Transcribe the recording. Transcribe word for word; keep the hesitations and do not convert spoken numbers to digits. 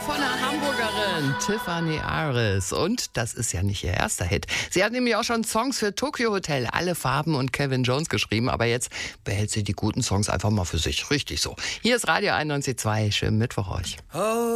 von der Hamburgerin Tiffany Aris. Und das ist ja nicht ihr erster Hit. Sie hat nämlich auch schon Songs für Tokyo Hotel, Alle Farben und Kevin Jones geschrieben. Aber jetzt behält sie die guten Songs einfach mal für sich. Richtig so. Hier ist Radio einundneunzig Komma zwei. Schönen Mittwoch euch. Oh.